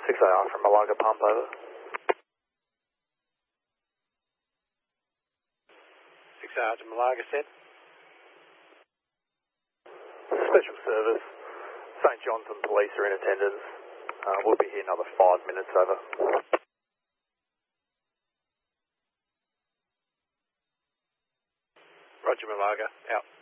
6AR from Malaga Pump, over. 6AR to Malaga, set. Special service. St John's and police are in attendance. We'll be here another 5 minutes, over. Roger, Malaga, out.